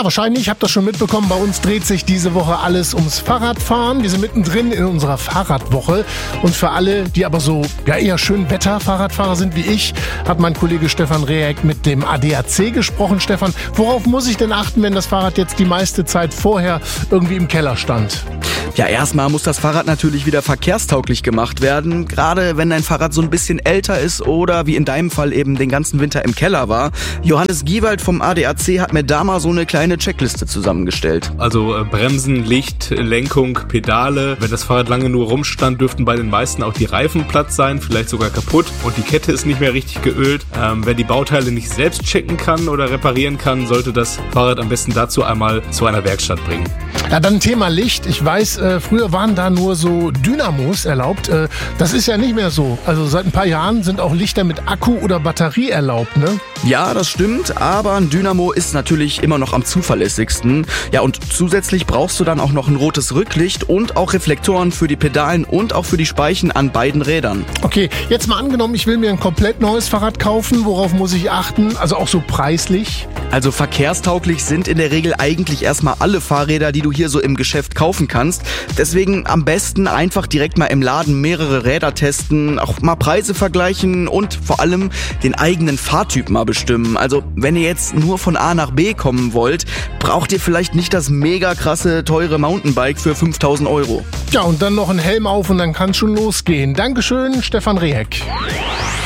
Ja, wahrscheinlich, habt ihr schon mitbekommen, bei uns dreht sich diese Woche alles ums Fahrradfahren. Wir sind mittendrin in unserer Fahrradwoche. Und für alle, die aber so eher schön Wetter-Fahrradfahrer sind wie ich, hat mein Kollege Stefan Rehek mit dem ADAC gesprochen. Stefan, worauf muss ich denn achten, wenn das Fahrrad jetzt die meiste Zeit vorher irgendwie im Keller stand? Ja, erstmal muss das Fahrrad natürlich wieder verkehrstauglich gemacht werden. Gerade wenn dein Fahrrad so ein bisschen älter ist oder wie in deinem Fall eben den ganzen Winter im Keller war. Johannes Giewald vom ADAC hat mir da mal so eine kleine Checkliste zusammengestellt. Also Bremsen, Licht, Lenkung, Pedale. Wenn das Fahrrad lange nur rumstand, dürften bei den meisten auch die Reifen platt sein, vielleicht sogar kaputt und die Kette ist nicht mehr richtig geölt. Wer die Bauteile nicht selbst checken kann oder reparieren kann, sollte das Fahrrad am besten dazu einmal zu einer Werkstatt bringen. Ja, dann Thema Licht. Ich weiß, früher waren da nur so Dynamos erlaubt. Das ist ja nicht mehr so. Also seit ein paar Jahren sind auch Lichter mit Akku oder Batterie erlaubt, ne? Ja, das stimmt, aber ein Dynamo ist natürlich immer noch am zuverlässigsten. Ja, und zusätzlich brauchst du dann auch noch ein rotes Rücklicht und auch Reflektoren für die Pedalen und auch für die Speichen an beiden Rädern. Okay, jetzt mal angenommen, ich will mir ein komplett neues Fahrrad kaufen. Worauf muss ich achten? Also auch so preislich? Also verkehrstauglich sind in der Regel eigentlich erstmal alle Fahrräder, die du hier so im Geschäft kaufen kannst. Deswegen am besten einfach direkt mal im Laden mehrere Räder testen, auch mal Preise vergleichen und vor allem den eigenen Fahrtyp mal bestimmen. Also wenn ihr jetzt nur von A nach B kommen wollt, braucht ihr vielleicht nicht das mega krasse, teure Mountainbike für 5.000 €. Ja, und dann noch ein Helm auf und dann kann's schon losgehen. Dankeschön, Stefan Rehek.